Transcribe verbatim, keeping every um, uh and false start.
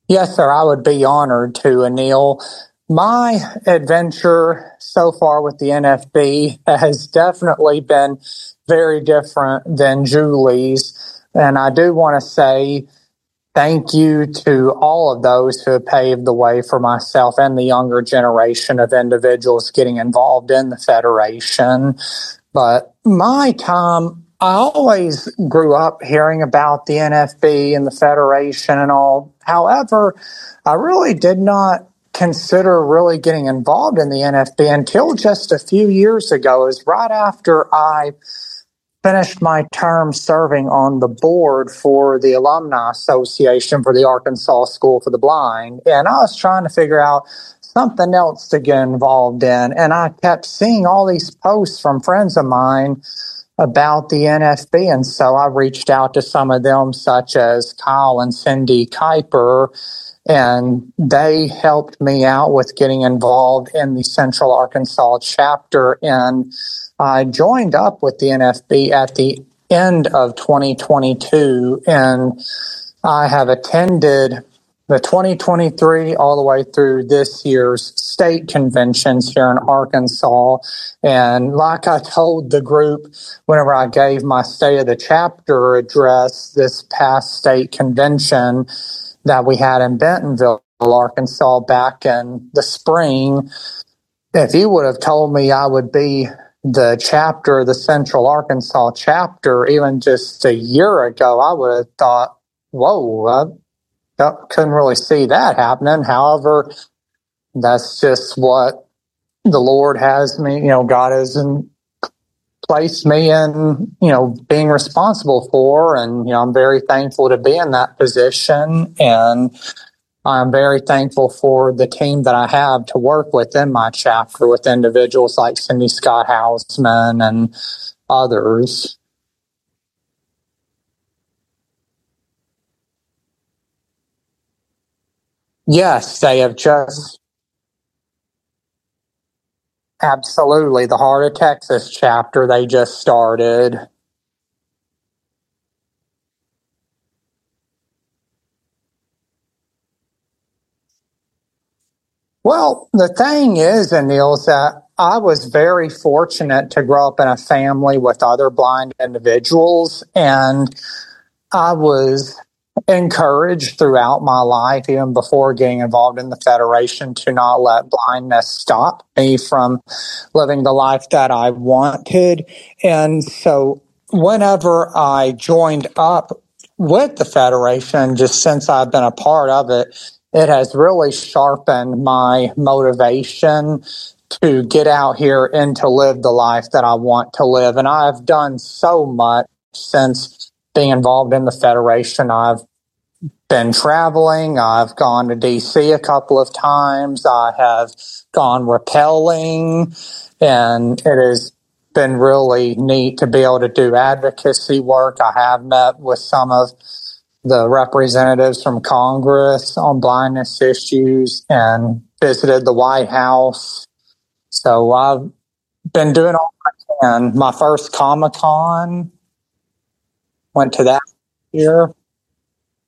Yes, sir. I would be honored to, Anil. My adventure so far with the N F B has definitely been very different than Julie's. And I do want to say thank you to all of those who have paved the way for myself and the younger generation of individuals getting involved in the Federation. But my time, I always grew up hearing about the N F B and the Federation and all. However, I really did not consider really getting involved in the N F B until just a few years ago. It was right after I finished my term serving on the board for the Alumni Association for the Arkansas School for the Blind. And I was trying to figure out something else to get involved in. And I kept seeing all these posts from friends of mine about the N F B. And so I reached out to some of them, such as Kyle and Cindy Kuiper, and they helped me out with getting involved in the Central Arkansas chapter. And I joined up with the N F B at the end of twenty twenty-two, and I have attended the twenty twenty-three all the way through this year's state conventions here in Arkansas. And like I told the group whenever I gave my State of the Chapter address this past state convention that we had in Bentonville, Arkansas back in the spring, if you would have told me I would be the chapter, the Central Arkansas chapter, even just a year ago, I would have thought, whoa, I couldn't really see that happening. However, that's just what the Lord has me, you know, God has in, placed me in, you know, being responsible for. And, you know, I'm very thankful to be in that position. And I'm very thankful for the team that I have to work with in my chapter with individuals like Cindy Scott Hausman and others. Yes, they have just absolutely the Heart of Texas chapter they just started. Well, the thing is, Anil, is that I was very fortunate to grow up in a family with other blind individuals, and I was encouraged throughout my life, even before getting involved in the Federation, to not let blindness stop me from living the life that I wanted. And so whenever I joined up with the Federation, just since I've been a part of it, it has really sharpened my motivation to get out here and to live the life that I want to live. And I've done so much since being involved in the Federation. I've been traveling. I've gone to D C a couple of times. I have gone rappelling, and it has been really neat to be able to do advocacy work. I have met with some of the representatives from Congress on blindness issues and visited the White House. So I've been doing all I can. My first Comic-Con, went to that year.